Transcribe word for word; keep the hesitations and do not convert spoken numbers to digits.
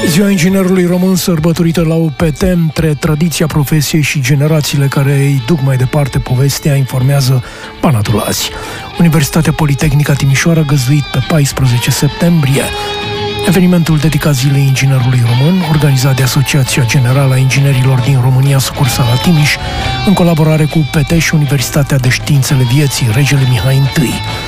Ziua Inginerului Român, sărbătorită la U P T, între tradiția profesiei și generațiile care îi duc mai departe povestea, informează Banatul azi. Universitatea Politehnică Timișoara a găzduit pe paisprezece septembrie evenimentul dedicat Zilei Inginerului Român, organizat de Asociația Generală a Inginerilor din România, sucursală Timiș, în colaborare cu U P T și Universitatea de Științele Vieții Regele Mihai I.